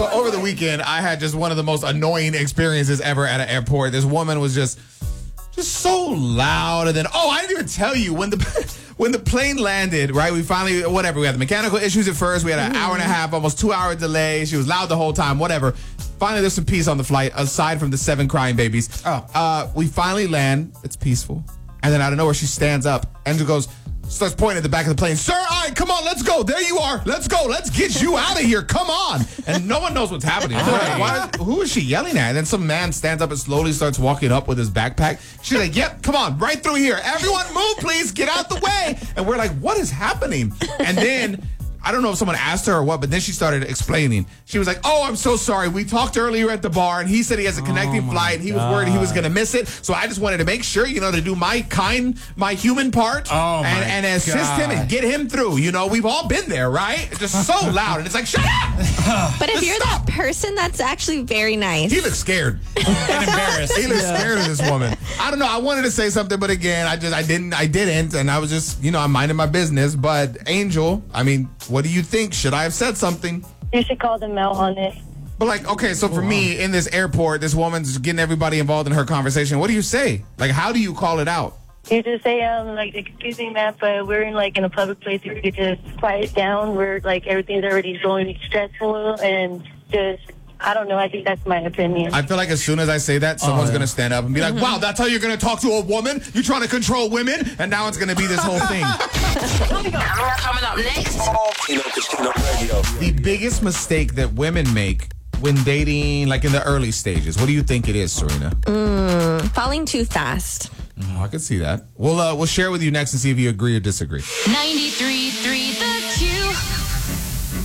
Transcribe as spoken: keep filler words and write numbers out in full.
So over the weekend, I had just one of the most annoying experiences ever at an airport. This woman was just, just so loud. And then, oh, I didn't even tell you when the when the plane landed. Right, we finally, whatever. We had the mechanical issues at first. We had an hour and a half, almost two hour delay. She was loud the whole time. Whatever. Finally, there's some peace on the flight, aside from the seven crying babies. Oh, uh, we finally land. It's peaceful, and then out of nowhere, she stands up and goes. Starts pointing at the back of the plane. Sir, all right, come on, let's go. There you are. Let's go. Let's get you out of here. Come on. And no one knows what's happening. They're like, why, who is she yelling at? And then some man stands up and slowly starts walking up with his backpack. She's like, yep, come on, right through here. Everyone move, please. Get out the way. And we're like, what is happening? And then I don't know if someone asked her or what, but then she started explaining. She was like, oh, I'm so sorry. We talked earlier at the bar, and he said he has a connecting oh flight, and he was worried he was going to miss it. So I just wanted to make sure, you know, to do my kind, my human part oh and, and assist God. him and get him through. You know, we've all been there, right? It's just so loud, and it's like, shut up! But if just you're stop. that person, that's actually very nice. He looks scared. And embarrassed. He looks Yeah. scared of this woman. I don't know. I wanted to say something, but again, I just, I didn't, I didn't, and I was just, you know, I'm minding my business. But Angel, I mean, what do you think? Should I have said something? You should call them out on it. But like, okay, so for me, in this airport, this woman's getting everybody involved in her conversation. What do you say? Like, how do you call it out? You just say, um, like, excuse me, ma'am, but we're in, like, in a public place. If you could just quiet down. We're, like, everything's already going stressful and just, I don't know. I think that's my opinion. I feel like as soon as I say that, someone's yeah. going to stand up and be like, wow, that's how you're going to talk to a woman? You're trying to control women? And now it's going to be this whole thing. Coming up next. The biggest mistake that women make when dating, like in the early stages, what do you think it is, Serena? Mm, falling too fast. Oh, I can see that. We'll uh, we'll share with you next and see if you agree or disagree. ninety-three